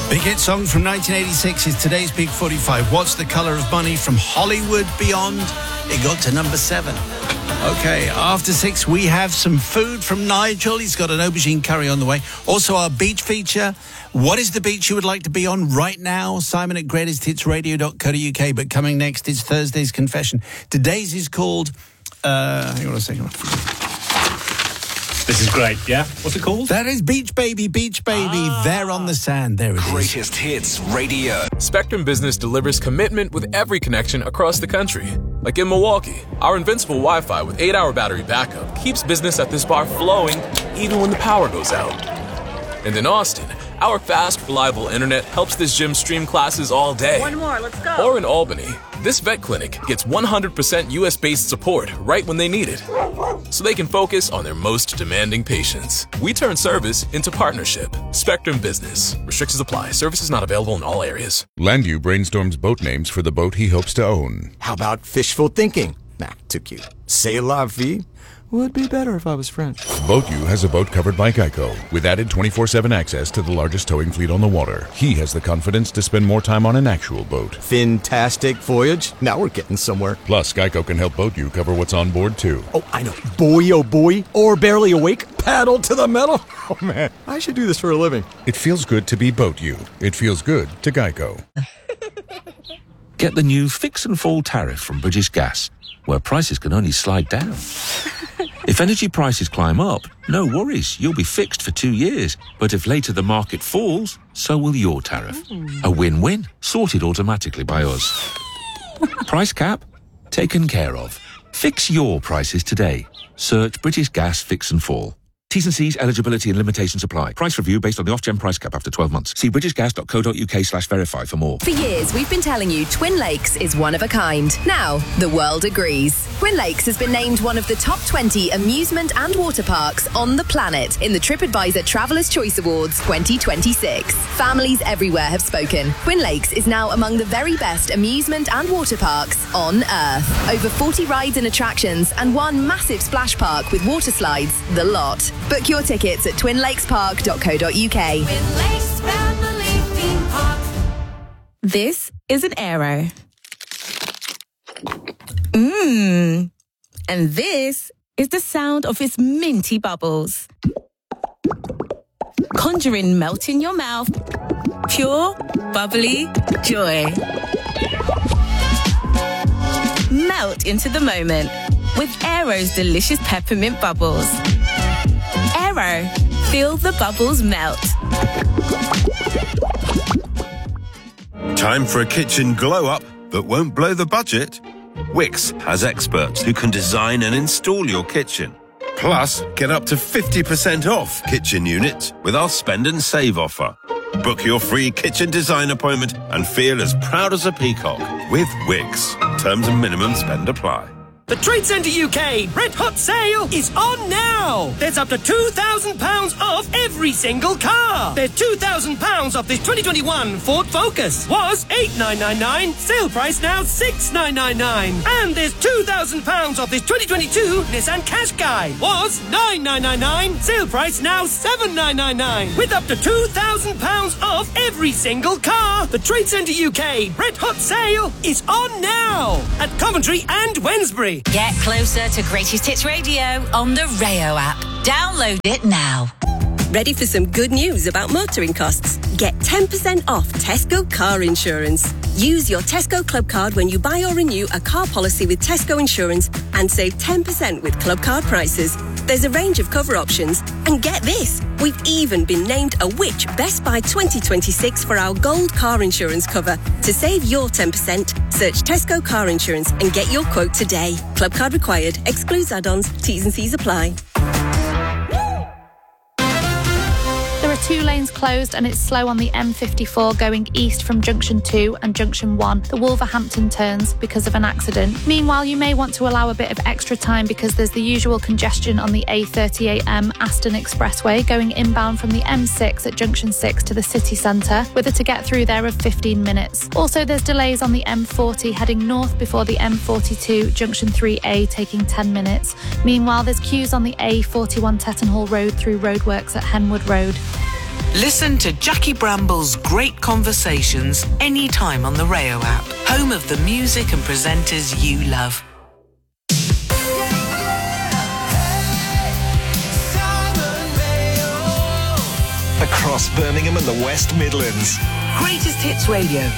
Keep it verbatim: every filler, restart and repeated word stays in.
Big hit song from nineteen eighty-six is today's Big forty-five. What's the Colour of Money from Hollywood Beyond? It got to number seven. Okay, after six, we have some food from Nigel. He's got an aubergine curry on the way. Also, our beach feature. What is the beach you would like to be on right now? Simon at greatest hits radio dot co dot uk. But coming next is Thursday's Confession. Today's is called... Uh, hang on a second. This is great, yeah? What's it called? That is Beach Baby, Beach Baby, ah. There on the Sand. There it is. Greatest Hits Radio. Spectrum Business delivers commitment with every connection across the country. Like in Milwaukee, our invincible Wi-Fi with eight hour battery backup keeps business at this bar flowing even when the power goes out. And in Austin, our fast, reliable internet helps this gym stream classes all day. One more, let's go. Or in Albany, this vet clinic gets one hundred percent U S-based support right when they need it, so they can focus on their most demanding patients. We turn service into partnership. Spectrum Business. Restrictions apply. Services not available in all areas. Landu brainstorms boat names for the boat he hopes to own. How about fishful thinking? Nah, too cute. C'est la vie. Would be better if I was French. BoatU has a boat covered by Geico with added twenty-four seven access to the largest towing fleet on the water. He has the confidence to spend more time on an actual boat. Fantastic voyage. Now we're getting somewhere. Plus, Geico can help BoatU cover what's on board, too. Oh, I know. Boy, oh boy. Or barely awake. Paddle to the metal. Oh, man. I should do this for a living. It feels good to be BoatU. It feels good to Geico. Get the new Fix and Fall tariff from British Gas, where prices can only slide down. If energy prices climb up, no worries, you'll be fixed for two years. But if later the market falls, so will your tariff. Mm. A win-win, sorted automatically by us. Price cap? Taken care of. Fix your prices today. Search British Gas Fix and Fall. T's and C's, eligibility and limitations apply. Price review based on the Ofgem price cap after twelve months. See britishgas.co.uk slash verify for more. For years, we've been telling you Twin Lakes is one of a kind. Now, the world agrees. Twin Lakes has been named one of the top twenty amusement and water parks on the planet in the TripAdvisor Traveller's Choice Awards twenty twenty-six. Families everywhere have spoken. Twin Lakes is now among the very best amusement and water parks on Earth. Over forty rides and attractions and one massive splash park with water slides, the lot. Book your tickets at twin lakes park dot co dot uk. Twin Lakes Family Theme Park. This is an Aero. Mmm. And this is the sound of its minty bubbles. Conjuring melt in your mouth. Pure, bubbly joy. Melt into the moment with Aero's delicious peppermint bubbles. Aero, feel the bubbles melt. Time for a kitchen glow-up that won't blow the budget? Wix has experts who can design and install your kitchen. Plus, get up to fifty percent off kitchen units with our Spend and Save offer. Book your free kitchen design appointment and feel as proud as a peacock with Wix. Terms and minimum spend apply. The Trade Centre U K Red Hot Sale is on now! There's up to two thousand pounds off every single car! There's two thousand pounds off this twenty twenty-one Ford Focus. Was eight thousand nine hundred ninety-nine, sale price now six thousand nine hundred ninety-nine. And there's two thousand pounds off this twenty twenty-two Nissan Qashqai. Was nine thousand nine hundred ninety-nine, sale price now seven thousand nine hundred ninety-nine. With up to two thousand pounds off every single car! The Trade Centre U K Red Hot Sale is on now! At Coventry and Wednesbury. Get closer to Greatest Hits Radio on the Rayo app. Download it now. Ready for some good news about motoring costs? Get ten percent off Tesco car insurance. Use your Tesco Club card when you buy or renew a car policy with Tesco Insurance and save ten percent with Club card prices. There's a range of cover options. And get this, we've even been named a Which Best Buy twenty twenty-six for our gold car insurance cover. To save your ten percent, search Tesco Car Insurance and get your quote today. Club card required. Excludes add-ons. T's and C's apply. There are two lanes closed and it's slow on the M fifty-four going east from Junction two and Junction one, the Wolverhampton turns, because of an accident. Meanwhile, you may want to allow a bit of extra time because there's the usual congestion on the A thirty-eight M Aston Expressway going inbound from the M six at Junction six to the city centre, with a to get through there of fifteen minutes. Also, there's delays on the M forty heading north before the M forty-two Junction three A taking ten minutes. Meanwhile, there's queues on the A forty-one Tettenhall Road through roadworks at Henwood Road. Listen to Jackie Bramble's great conversations anytime on the Rayo app, home of the music and presenters you love. Across Birmingham and the West Midlands. Greatest Hits Radio,